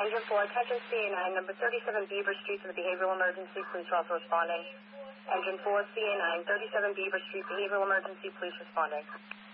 Engine 4, attention CA9, number 37 Beaver Street to the behavioral emergency. Police are also responding. Engine 4, CA9, 37 Beaver Street, behavioral emergency. Police responding.